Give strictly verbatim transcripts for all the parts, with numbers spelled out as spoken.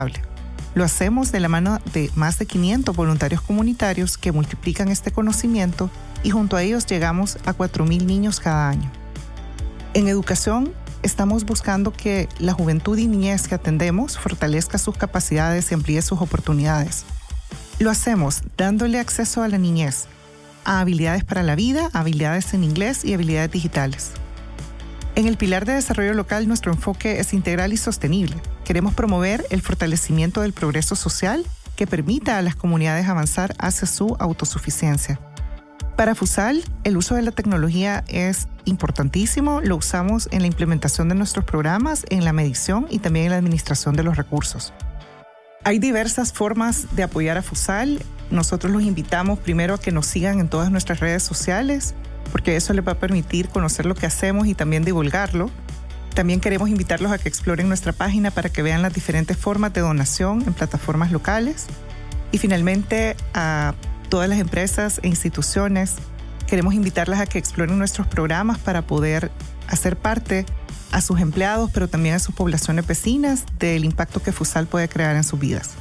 Lo hacemos de la mano de más de quinientos voluntarios comunitarios que multiplican este conocimiento y junto a ellos llegamos a cuatro mil niños cada año. En educación, estamos buscando que la juventud y niñez que atendemos fortalezca sus capacidades y amplíe sus oportunidades. Lo hacemos dándole acceso a la niñez, a habilidades para la vida, habilidades en inglés y habilidades digitales. En el pilar de desarrollo local, nuestro enfoque es integral y sostenible. Queremos promover el fortalecimiento del progreso social que permita a las comunidades avanzar hacia su autosuficiencia. Para FUSAL, el uso de la tecnología es importantísimo. Lo usamos en la implementación de nuestros programas, en la medición y también en la administración de los recursos. Hay diversas formas de apoyar a FUSAL. Nosotros los invitamos primero a que nos sigan en todas nuestras redes sociales, porque eso les va a permitir conocer lo que hacemos y también divulgarlo. También queremos invitarlos a que exploren nuestra página para que vean las diferentes formas de donación en plataformas locales. Y finalmente, a todas las empresas e instituciones, queremos invitarlas a que exploren nuestros programas para poder hacer parte a sus empleados, pero también a sus poblaciones vecinas, del impacto que FUSAL puede crear en sus vidas.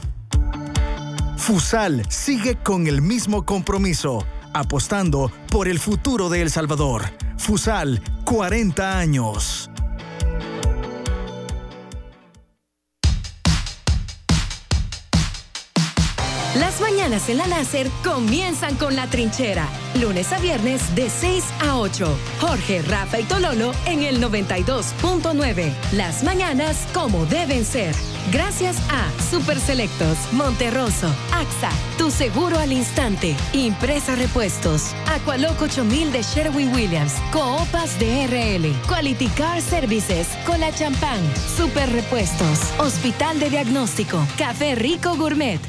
FUSAL sigue con el mismo compromiso, apostando por el futuro de El Salvador. FUSAL, cuarenta años. Las mañanas en la Láser comienzan con La Trinchera. Lunes a viernes de seis a ocho. Jorge, Rafa y Tololo en el noventa y dos punto nueve. Las mañanas como deben ser. Gracias a Super Selectos, Monterroso, AXA, Tu Seguro al Instante, Impresa Repuestos, Aqualoco ocho mil de Sherwin-Williams, Coopas de R L, Quality Car Services, Cola Champán, Super Repuestos, Hospital de Diagnóstico, Café Rico Gourmet.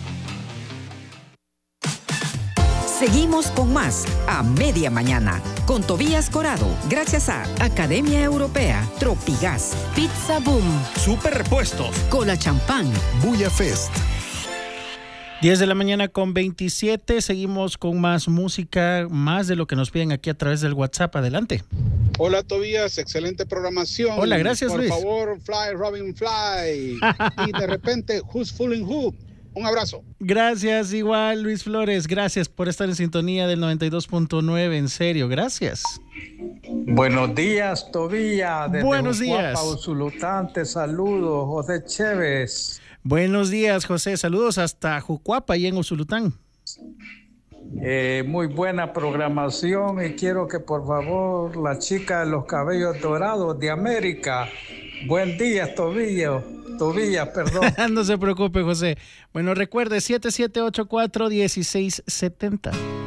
Seguimos con más a media mañana con Tobías Corado, gracias a Academia Europea, Tropigas, Pizza Boom, Super Repuestos, Cola Champán, Bulla Fest. diez de la mañana con veintisiete, seguimos con más música, más de lo que nos piden aquí a través del WhatsApp. Adelante. Hola Tobías, excelente programación. Hola, gracias Por Luis. Por favor, fly, Robin, fly. Y de repente, who's fooling who? Un abrazo. Gracias, igual Luis Flores, gracias por estar en sintonía del noventa y dos punto nueve, en serio, gracias. Buenos días, Tobías. Desde Buenos días. Jucuapa, Usulután, te saludo, José Chévez. Buenos días, José, saludos hasta Jucuapa y en Usulután. Eh, muy buena programación y quiero que por favor la chica de los cabellos dorados de América. Buen día, Tobías. Tobías, perdón. No se preocupe, José. Bueno, recuerde siete siete ocho cuatro uno seis siete cero.